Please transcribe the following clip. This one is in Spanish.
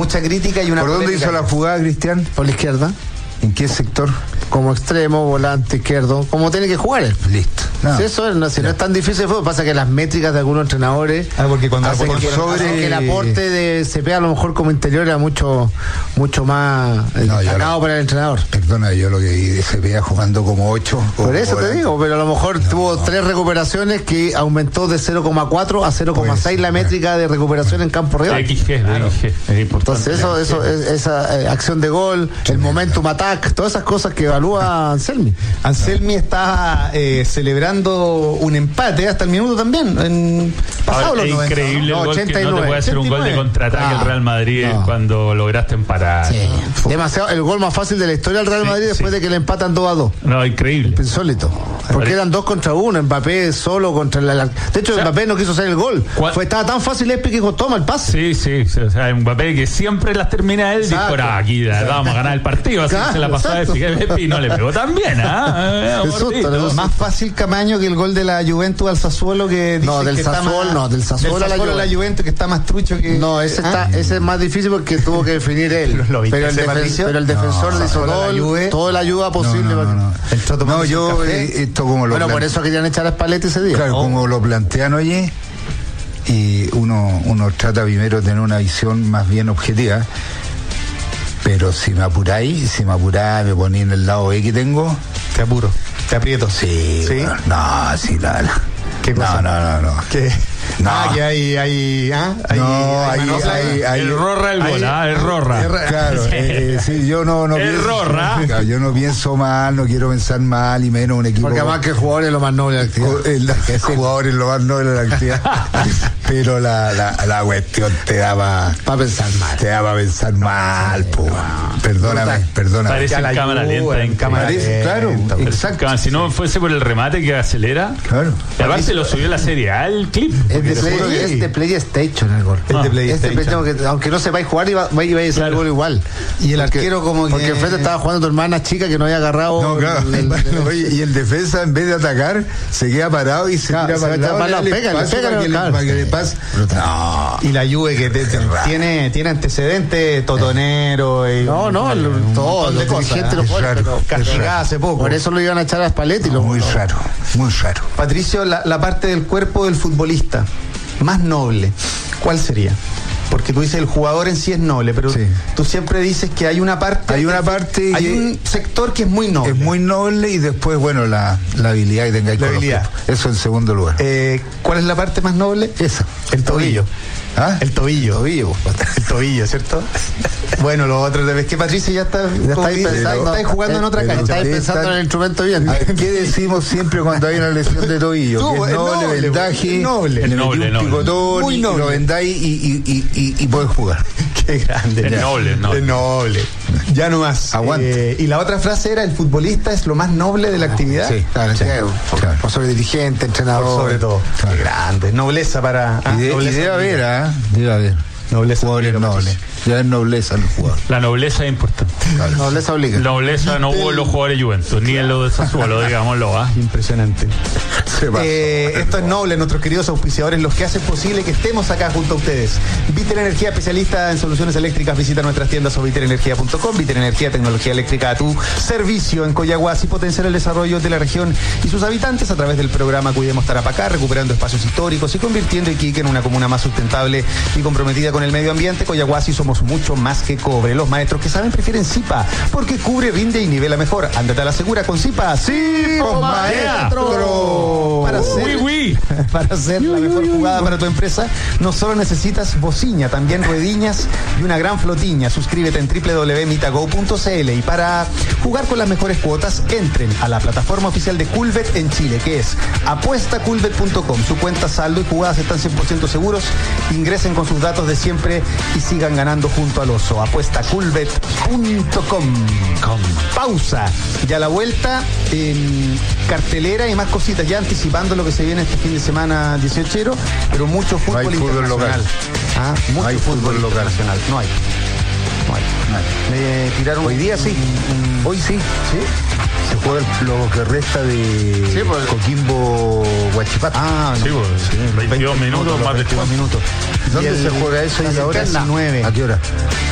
mucha crítica y una ¿Por dónde polémica. hizo la jugada, Cristian? Por la izquierda, ¿En qué sector? como extremo, volante, izquierdo, como tiene que jugar él. Listo. No. Si eso no es tan difícil, pasa que las métricas de algunos entrenadores Porque cuando hacen que el aporte de Cepeda a lo mejor como interior era mucho más destacado para el entrenador. Perdona, yo lo que vi de Cepeda jugando como 8. Por eso te digo, pero a lo mejor tuvo 3 recuperaciones que aumentó de 0,4 a 0,6 la métrica de recuperación en campo real. XG, es importante. Entonces esa acción de gol, el momentum attack, todas esas cosas que evalúa Anselmi. Anselmi está celebrando un empate hasta el minuto también. Pasado los es 90. increíble el gol, 89, que no te puede hacer un gol de contraataque el Real Madrid cuando lograste empatar. Sí. Demasiado, el gol más fácil de la historia del Real Madrid después de que le empatan 2-2. No, increíble. Insólito. Porque eran 2 contra 1, Mbappé solo contra de hecho, Mbappé no quiso hacer el gol. Estaba tan fácil Espi que dijo, toma el pase. Sí. O sea, Mbappé que siempre las termina él, dijo, aquí vamos a ganar el partido. Así se la pasó a Espi y no le pegó tan bien. Más fácil Camaño que el gol de la Juventus al Sassuolo que dice del Sassuolo a la Juventus que está más trucho que... No, ese es más difícil porque tuvo que definir él. Pero el defensor le hizo toda la ayuda posible. No, yo esto como lo por eso querían echar a Spalletti ese día. Claro, como lo plantean, oye, y uno trata primero de tener una visión más bien objetiva, pero si me apuráis, me ponéis en el lado B que tengo, te apuro, te aprieto. Sí. Bueno, no, sí, ¿Qué cosa? No. ¿Qué? No. Que hay el Rorra el gol, el Rorra. Claro, sí, yo no el pienso, Rorra. Claro, yo no pienso mal, no quiero pensar mal, y menos un equipo. Porque además que el jugador es lo más noble de la actividad. El jugador es lo más noble de la actividad. Pero la cuestión te da para pensar mal. Te da para pensar mal, po. Perdóname. Parece en cámara lenta. Claro, exacto. Si no fuese por el remate que acelera. Claro. Y aparte lo subió la Serie A el clip. Es de PlayStation el gol. Es de PlayStation. Que, aunque no sepáis jugar, iba a hacer el gol igual. Y el arquero como que... Porque enfrente estaba jugando tu hermana chica que no había agarrado... No, claro. Y el defensa, en vez de atacar, se queda parado y se tira para el lado. Para que le pase. No. Y la Juve que tiene antecedentes totonero y... todo. Los dirigentes lo ponen, pero castigada hace poco. Por eso lo iban a echar a Spalletti. Muy raro. Patricio, la parte del cuerpo del futbolista más noble, ¿cuál sería? Porque tú dices el jugador en sí es noble, pero tú siempre dices que hay una parte... Hay un sector que es muy noble. Es muy noble y después, bueno, la habilidad que tengáis con los tipos. Eso en segundo lugar. ¿Cuál es la parte más noble? Esa. El tobillo. ¿Ah? El tobillo, ¿cierto? Bueno, lo otro es que Patricio ya está jugando en otra cancha. Estáis pensando en el instrumento bien. ¿Qué decimos siempre cuando hay una lesión de tobillo? Que es noble, vendaje, noble. Picotón, y lo vendáis y podés jugar. Qué grande. Es noble. Ya no más. Aguante. Y la otra frase era: el futbolista es lo más noble de la actividad. Sí, claro. Por sobre dirigente, entrenador. Sobre todo. Qué grande. Nobleza para... Y debe haber. Nobleza. Jugadores nobles. Ya es nobleza el jugador. La nobleza es importante. Claro. Nobleza obliga. Nobleza no hubo en los jugadores de Juventus, ni en los de Sassuolo, digámoslo. Impresionante. Esto es noble, nuestros queridos auspiciadores, los que hacen posible que estemos acá junto a ustedes. Vitel Energía, especialista en soluciones eléctricas. Visita nuestras tiendas o vitelenergia.com. Vitel Energía, tecnología eléctrica a tu servicio en Coyahuasi, potenciar el desarrollo de la región y sus habitantes a través del programa Cuidemos Tarapacá, recuperando espacios históricos y convirtiendo Iquique en una comuna más sustentable y comprometida con el medio ambiente. Coyahuasi, somos mucho más que cobre. Los maestros que saben prefieren Zipa, porque cubre, rinde y nivela mejor. Ándate a la segura con Zipa. ¡Sí, maestro! Para hacer la mejor jugada para tu empresa, no solo necesitas bocina, también ruediñas y una gran flotiña. Suscríbete en www.mitago.cl y para jugar con las mejores cuotas, entren a la plataforma oficial de Coolbet en Chile, que es apuestacoolbet.com. Su cuenta, saldo y jugadas están 100% seguros. Ingresen con sus datos de siempre y sigan ganando junto al oso. Apuestacoolbet.com. Pausa. Ya a la vuelta, cartelera y más cositas, ya anticipando lo que se viene este fin de semana 18ero, pero mucho fútbol internacional. Mucho fútbol local. No hay. Tiraron hoy día sí. Hoy sí. Se juega lo que resta de Coquimbo Huachipato. 22 minutos, más de 22 minutos. ¿Dónde se juega eso? ¿A qué hora? ¿A qué hora?